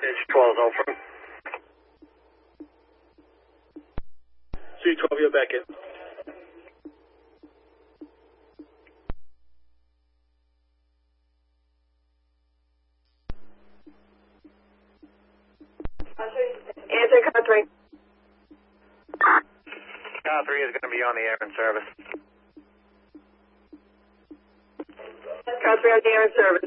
Edge 12 over. C12, you're back in. Answer car 3. Car 3 is going to be on the air in service. Car 3 on the air in service.